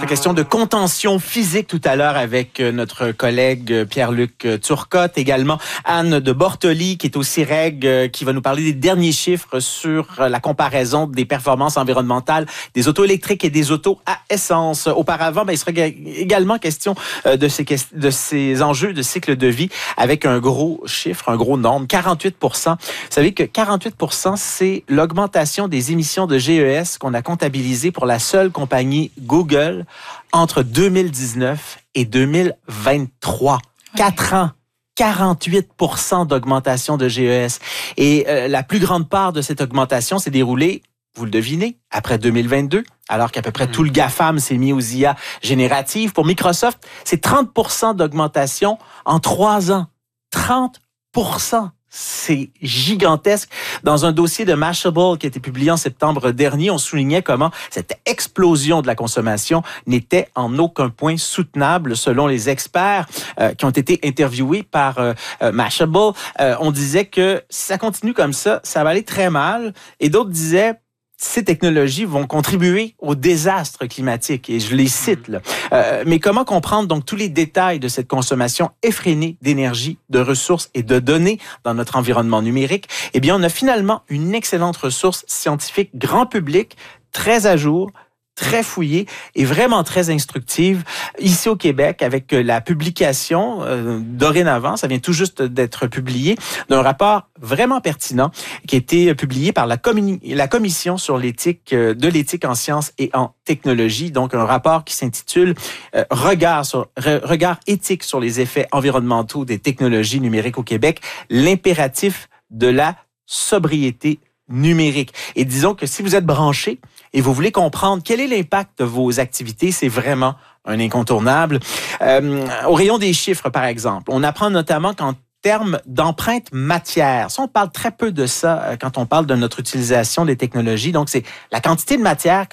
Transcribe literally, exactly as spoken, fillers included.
sera question de contention physique tout à l'heure avec notre collègue Pierre-Luc Turcotte, également Anne de Bortoli qui est au C I R E G, qui va nous parler des derniers chiffres sur la comparaison des performances environnementales des autos électriques et des autos à essence. Auparavant, ben, il sera également question de ces, de ces enjeux de cycle de vie avec un gros chiffre, un gros nombre, quarante-huit pour cent. Vous savez que quarante-huit pour cent, c'est l'augmentation des émissions de G E S qu'on a comptabilisées pour la seule compagnie Google entre deux mille dix-neuf et deux mille vingt-trois. Quatre ans. quarante-huit pour cent d'augmentation de G E S. Et euh, la plus grande part de cette augmentation s'est déroulée, vous le devinez, après deux mille vingt-deux, alors qu'à peu près mmh. tout le GAFAM s'est mis aux I A génératives. Pour Microsoft, c'est trente pour cent d'augmentation en trois ans. trente pour cent. C'est gigantesque. Dans un dossier de Mashable qui a été publié en septembre dernier, on soulignait comment cette explosion de la consommation n'était en aucun point soutenable selon les experts euh, qui ont été interviewés par euh, Mashable. Euh, on disait que si ça continue comme ça, ça va aller très mal. Et d'autres disaient ces technologies vont contribuer au désastre climatique. Et je les cite, là. Euh, mais comment comprendre donc tous les détails de cette consommation effrénée d'énergie, de ressources et de données dans notre environnement numérique? Eh bien, on a finalement une excellente ressource scientifique grand public, très à jour, très fouillée et vraiment très instructive ici au Québec avec la publication euh, dorénavant, ça vient tout juste d'être publié, d'un rapport vraiment pertinent qui a été publié par la, commun- la Commission sur l'éthique euh, de l'éthique en sciences et en technologie, donc un rapport qui s'intitule euh, Regard sur re, regard éthique sur les effets environnementaux des technologies numériques au Québec, l'impératif de la sobriété numérique. Et disons que si vous êtes branché et vous voulez comprendre quel est l'impact de vos activités, c'est vraiment un incontournable. Euh, au rayon des chiffres, par exemple, on apprend notamment qu'en termes d'empreinte matière, ça, on parle très peu de ça quand on parle de notre utilisation des technologies. Donc, c'est la quantité de matière